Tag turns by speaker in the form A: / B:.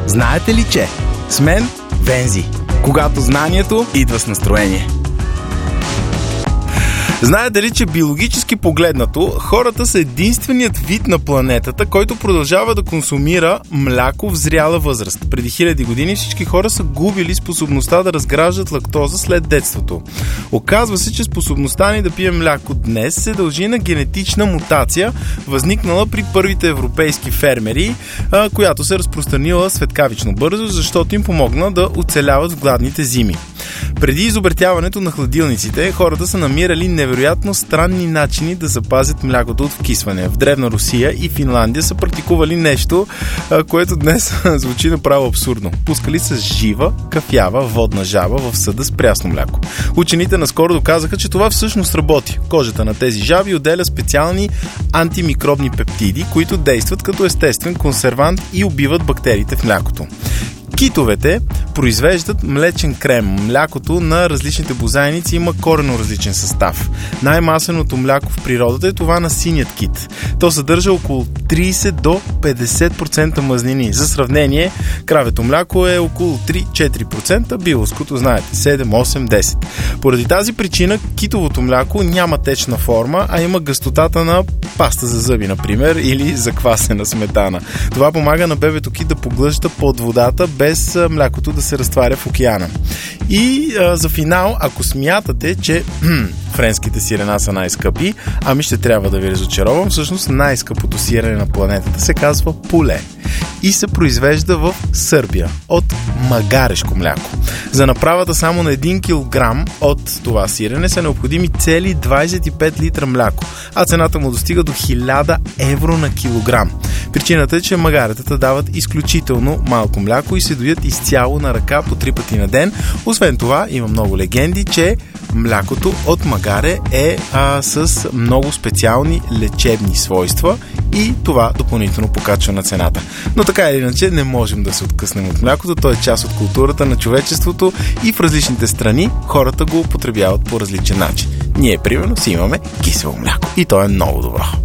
A: Знаете ли, че с мен Вензи, когато знанието идва с настроение. Знаете ли, че биологически погледнато, хората са единственият вид на планетата, който продължава да консумира мляко в зряла възраст. Преди хиляди години всички хора са губили способността да разграждат лактоза след детството. Оказва се, че способността ни да пием мляко днес се дължи на генетична мутация, възникнала при първите европейски фермери, която се разпространила светкавично бързо, защото им помогна да оцеляват в гладните зими. Преди изобретяването на хладилниците, хората са намирали невероятно странни начини да запазят млякото от вкисване. В Древна Русия и Финландия са практикували нещо, което днес звучи направо абсурдно. Пускали с жива, кафява, водна жаба в съда с прясно мляко. Учените наскоро доказаха, че това всъщност работи. Кожата на тези жаби отделя специални антимикробни пептиди, които действат като естествен консервант и убиват бактериите в млякото. Китовете произвеждат млечен крем. Млякото на различните бозайници има коренно различен състав. Най-масеното мляко в природата е това на синият кит. То съдържа около 30 до 50% мазнини. За сравнение, кравето мляко е около 3-4%, биловското, знаете, 7-8-10%. Поради тази причина китовото мляко няма течна форма, а има гъстотата на паста за зъби, например, или заквасена сметана. Това помага на бебето кит да поглъща под водата, без млякото да се разтваря в океана. И за финал, ако смятате, че френските сирена са най-скъпи, ами ще трябва да ви разочаровам. Всъщност най-скъпото сирене на планетата се казва поле и се произвежда в Сърбия от магарешко мляко. За направата само на 1 кг от това сирене са необходими цели 25 литра мляко, а цената му достига до 1000 евро на килограм. Причината е, че магаретата дават изключително малко мляко и се доят изцяло на ръка по 3 пъти на ден. Освен това, има много легенди, че млякото от магаре е с много специални лечебни свойства и това допълнително покачва на цената. Но така или иначе не можем да се откъснем от млякото. То е част от културата на човечеството и в различните страни хората го употребяват по различен начин. Ние, примерно, си имаме кисело мляко и то е много добро.